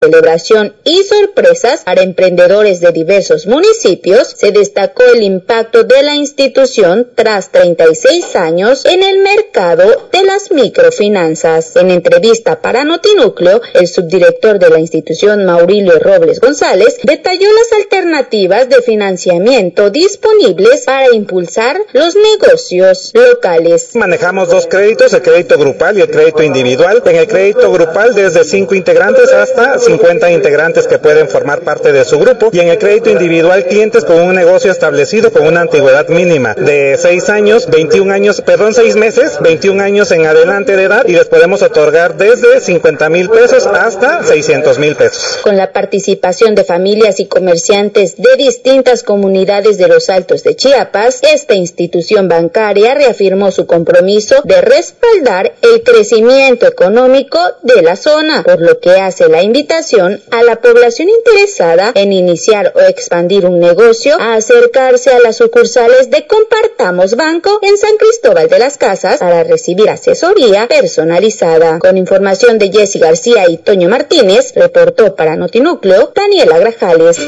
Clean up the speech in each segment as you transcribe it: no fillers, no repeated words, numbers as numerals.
celebración y sorpresas para emprendedores de diversos municipios, se destacó el impacto de la institución tras 36 años en el mercado de las microfinanzas. En entrevista para Notinúcleo, el subdirector de la institución, Maurilio Robles González, detalló las alternativas de financiamiento disponibles para impulsar los negocios locales. Manejamos dos créditos, el crédito grupal y el crédito individual. En el crédito grupal, desde 5 integrantes hasta 50 integrantes que pueden formar parte de su grupo, y en el crédito individual, clientes con un negocio establecido con una antigüedad mínima de 6 meses, 21 años en adelante de edad, y les podemos otorgar desde 50,000 pesos hasta 600,000 pesos. Con la participación de familias y comerciantes de distintas comunidades de los Altos de Chiapas, esta institución bancaria reafirmó su compromiso de respaldar el crecimiento económico de la zona, por lo que hace la invitación a la población interesada en iniciar o expandir un negocio a acercarse a las sucursales de Compartamos Banco en San Cristóbal de las Casas para recibir asesoría personalizada. Con información de Jessy García y Toño Martínez, reportó para Notinúcleo Daniela Grajales.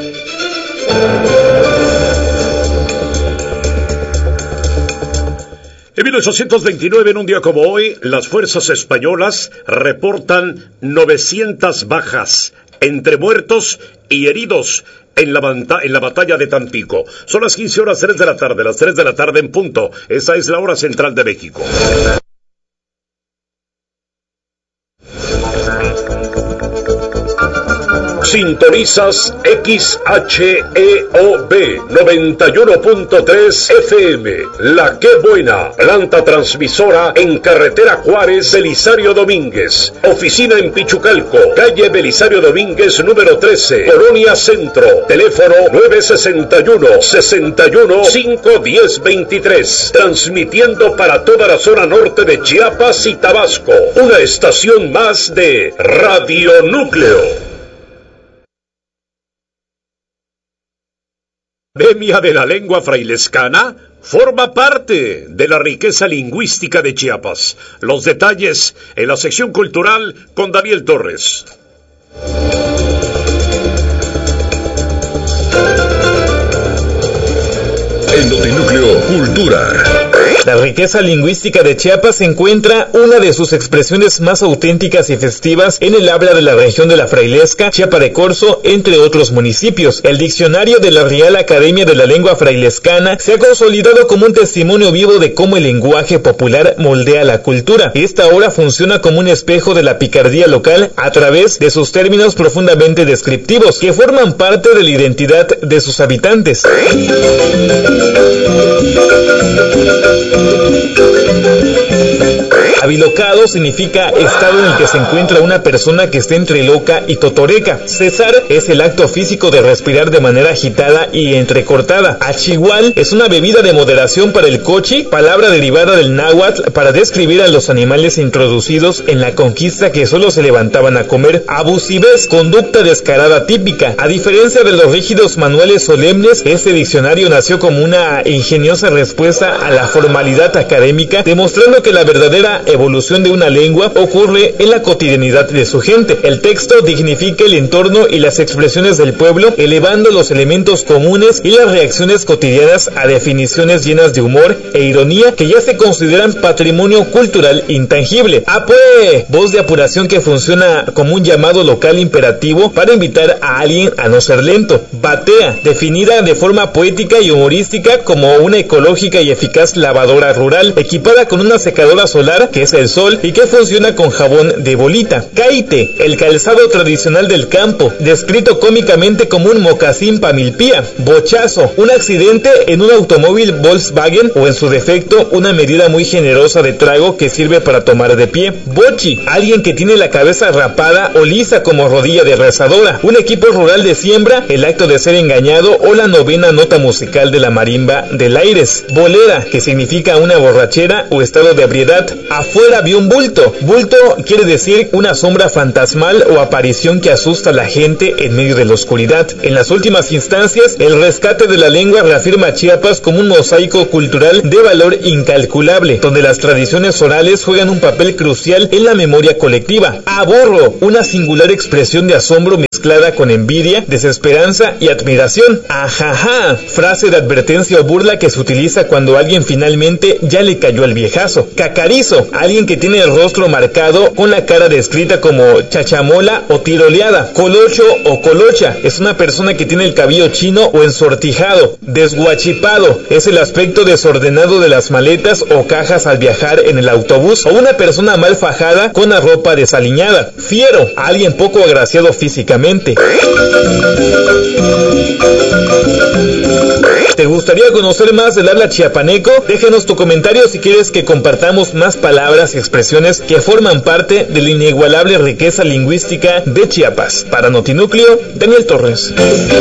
En 1829, en un día como hoy, las fuerzas españolas reportan 900 bajas entre muertos y heridos en la batalla de Tampico. Son las 15:03 de la tarde, las 3 de la tarde en punto. Esa es la hora central de México. Sintonizas XHEOB 91.3 FM. La Qué Buena, planta transmisora en carretera Juárez, Belisario Domínguez. Oficina en Pichucalco, calle Belisario Domínguez número 13, Colonia Centro. Teléfono 961-61-510-23. Transmitiendo para toda la zona norte de Chiapas y Tabasco. Una estación más de Radio Núcleo. La Academia de la Lengua Frailescana forma parte de la riqueza lingüística de Chiapas. Los detalles en la sección cultural con Daniel Torres. En Notinúcleo Cultura. La riqueza lingüística de Chiapas encuentra una de sus expresiones más auténticas y festivas en el habla de la región de la Frailesca, Chiapa de Corzo, entre otros municipios. El diccionario de la Real Academia de la Lengua Frailescana se ha consolidado como un testimonio vivo de cómo el lenguaje popular moldea la cultura. Esta obra funciona como un espejo de la picardía local a través de sus términos profundamente descriptivos, que forman parte de la identidad de sus habitantes. Abilocado significa estado en el que se encuentra una persona que está entre loca y totoreca. Cesar es el acto físico de respirar de manera agitada y entrecortada. Achihual es una bebida de moderación para el cochi, palabra derivada del náhuatl para describir a los animales introducidos en la conquista que solo se levantaban a comer. Abusivez, conducta descarada típica. A diferencia de los rígidos manuales solemnes, este diccionario nació como una ingeniosa respuesta a la formalidad académica, demostrando que la verdadera evolución de una lengua ocurre en la cotidianidad de su gente. El texto dignifica el entorno y las expresiones del pueblo, elevando los elementos comunes y las reacciones cotidianas a definiciones llenas de humor e ironía que ya se consideran patrimonio cultural intangible. Voz de apuración que funciona como un llamado local imperativo para invitar a alguien a no ser lento. Batea, definida de forma poética y humorística como una ecológica y eficaz lavadora rural, equipada con una secadora solar que es el sol y que funciona con jabón de bolita. Caite, el calzado tradicional del campo, descrito cómicamente como un mocasín pamilpía. Bochazo, un accidente en un automóvil Volkswagen o en su defecto una medida muy generosa de trago que sirve para tomar de pie. Bochi, alguien que tiene la cabeza rapada o lisa como rodilla de rezadora. Un equipo rural de siembra, el acto de ser engañado o la novena nota musical de la marimba del Aires. Bolera, que significa una borrachera o estado de ebriedad. afuera vio un bulto. Bulto quiere decir una sombra fantasmal o aparición que asusta a la gente en medio de la oscuridad. En las últimas instancias, el rescate de la lengua reafirma a Chiapas como un mosaico cultural de valor incalculable, donde las tradiciones orales juegan un papel crucial en la memoria colectiva. Aborro, una singular expresión de asombro mezclada con envidia, desesperanza y admiración. Ajaja, frase de advertencia o burla que se utiliza cuando alguien finalmente ya le cayó al viejazo. Cacarizo, alguien que tiene el rostro marcado con la cara descrita como chachamola o tiroleada. Colocho o colocha, es una persona que tiene el cabello chino o ensortijado. Desguachipado, es el aspecto desordenado de las maletas o cajas al viajar en el autobús, o una persona mal fajada con la ropa desaliñada. Fiero, alguien poco agraciado físicamente. ¿Te gustaría conocer más del habla chiapaneco? Déjanos tu comentario si quieres que compartamos más palabras y expresiones que forman parte de la inigualable riqueza lingüística de Chiapas. Para Notinúcleo, Daniel Torres.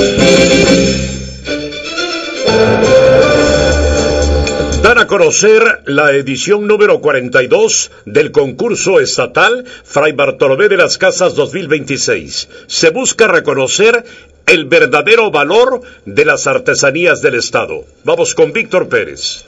Dan a conocer la edición número 42 del concurso estatal Fray Bartolomé de las Casas 2026. Se busca reconocer el verdadero valor de las artesanías del Estado. Vamos con Víctor Pérez.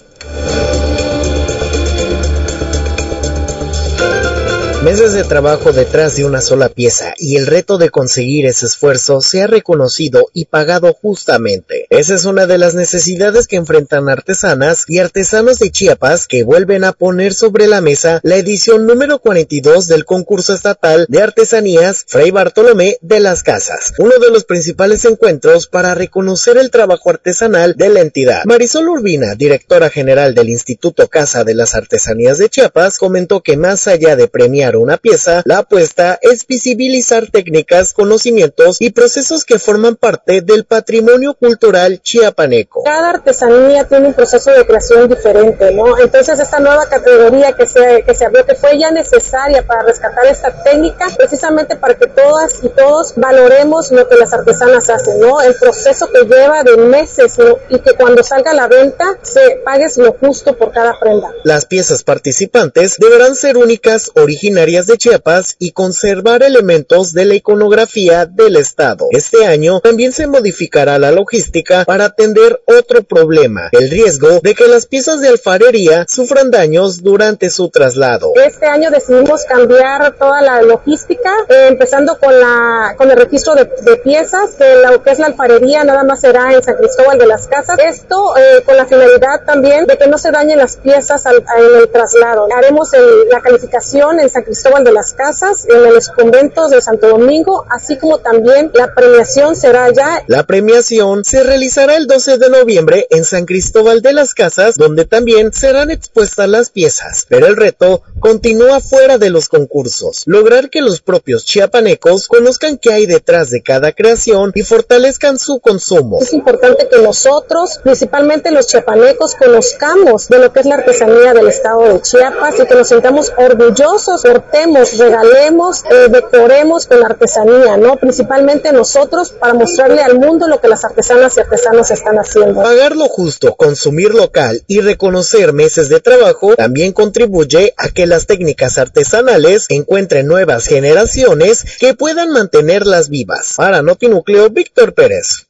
Meses de trabajo detrás de una sola pieza y el reto de conseguir ese esfuerzo se ha reconocido y pagado justamente. Esa es una de las necesidades que enfrentan artesanas y artesanos de Chiapas, que vuelven a poner sobre la mesa la edición número 42 del concurso estatal de artesanías Fray Bartolomé de las Casas, uno de los principales encuentros para reconocer el trabajo artesanal de la entidad. Marisol Urbina, directora general del Instituto Casa de las Artesanías de Chiapas, comentó que más allá de premiar una pieza, la apuesta es visibilizar técnicas, conocimientos y procesos que forman parte del patrimonio cultural chiapaneco. Cada artesanía tiene un proceso de creación diferente, ¿no? Entonces esta nueva categoría que se abrió, que fue ya necesaria para rescatar esta técnica, precisamente para que todas y todos valoremos lo que las artesanas hacen, ¿no? El proceso que lleva de meses, ¿no? Y que cuando salga a la venta se pagues lo justo por cada prenda. Las piezas participantes deberán ser únicas, originales de Chiapas y conservar elementos de la iconografía del estado. Este año también se modificará la logística para atender otro problema, el riesgo de que las piezas de alfarería sufran daños durante su traslado. Este año decidimos cambiar toda la logística, empezando con el registro de piezas, que lo que es la alfarería nada más será en San Cristóbal de las Casas. Esto con la finalidad también de que no se dañen las piezas en el traslado. Haremos la calificación en San Cristóbal de las Casas, en los conventos de Santo Domingo, así como también la premiación será allá. La premiación se realizará el 12 de noviembre en San Cristóbal de las Casas, donde también serán expuestas las piezas, pero el reto continúa fuera de los concursos: lograr que los propios chiapanecos conozcan qué hay detrás de cada creación y fortalezcan su consumo. Es importante que nosotros, principalmente los chiapanecos, conozcamos de lo que es la artesanía del estado de Chiapas y que nos sintamos orgullosos, portemos, regalemos, decoremos con la artesanía, ¿no? Principalmente nosotros, para mostrarle al mundo lo que las artesanas y artesanos están haciendo. Pagar lo justo, consumir local y reconocer meses de trabajo también contribuye a que las técnicas artesanales encuentren nuevas generaciones que puedan mantenerlas vivas. Para Notinúcleo, Víctor Pérez.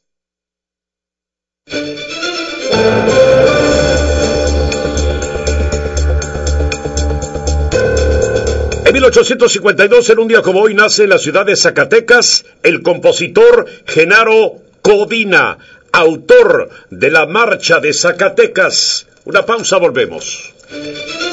En 1852, en un día como hoy, nace en la ciudad de Zacatecas el compositor Genaro Codina, autor de la Marcha de Zacatecas. Una pausa, volvemos.